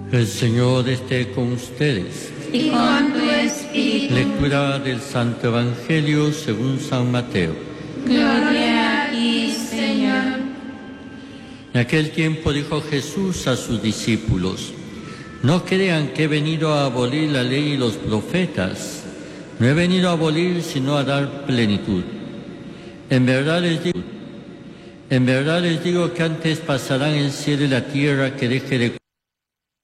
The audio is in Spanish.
El Señor esté con ustedes. Y con tu espíritu. Lectura del Santo Evangelio según San Mateo. Gloria a ti, Señor. En aquel tiempo dijo Jesús a sus discípulos: no crean que he venido a abolir la ley y los profetas. No he venido a abolir, sino a dar plenitud. En verdad les digo que antes pasarán el cielo y la tierra que deje de